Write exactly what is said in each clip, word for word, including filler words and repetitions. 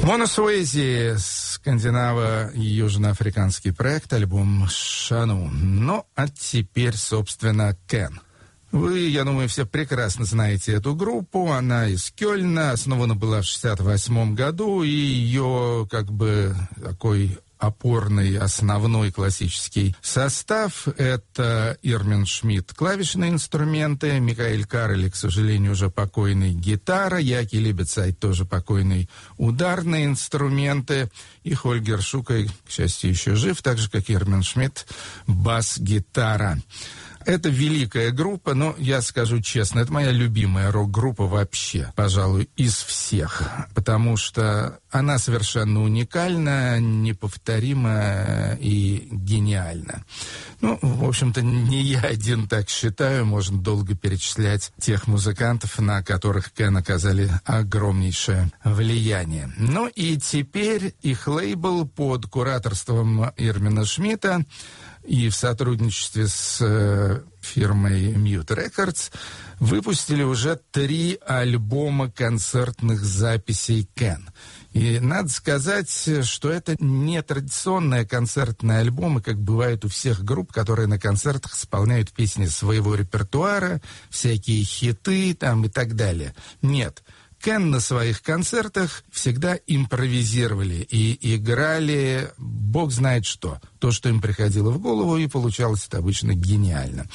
Мона Суэзи, скандинаво- и южноафриканский проект, альбом «Шану». Ну, а теперь, собственно, Кен. Вы, я думаю, все прекрасно знаете эту группу. Она из Кёльна, основана была в шестьдесят восьмом году, и ее, как бы, такой опорный, основной классический состав — это Ирмин Шмидт — клавишные инструменты, Микаэль Карели, к сожалению, уже покойный, гитара, Яки Либецайт, тоже покойный, ударные инструменты, и Хольгер Шукай, к счастью, еще жив, так же, как Ирмин Шмидт, бас-гитара. Это великая группа, но я скажу честно, это моя любимая рок-группа вообще, пожалуй, из всех, потому что она совершенно уникальна, неповторима и гениальна. Ну, в общем-то, не я один так считаю, можно долго перечислять тех музыкантов, на которых Кен оказали огромнейшее влияние. Ну и теперь их лейбл под кураторством Ирмина Шмидта и в сотрудничестве с э, фирмой Mute Records выпустили уже три альбома концертных записей Кен. И надо сказать, что это не традиционные концертные альбомы, как бывает у всех групп, которые на концертах исполняют песни своего репертуара, всякие хиты там и так далее. Нет. Кен на своих концертах всегда импровизировали и играли бог знает что. То, что им приходило в голову, и получалось это обычно гениально.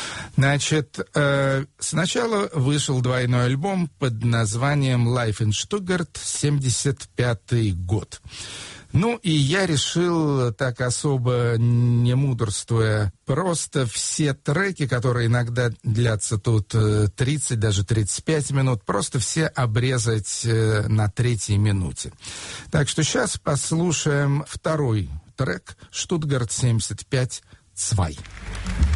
Значит, э, сначала вышел двойной альбом под названием «Live in Stuttgart», семьдесят пятый год. Ну, и я решил, так особо не мудрствуя, просто все треки, которые иногда длятся тут тридцать, даже тридцать пять минут, просто все обрезать на третьей минуте. Так что сейчас послушаем второй трек «Штутгарт семьдесят пять два».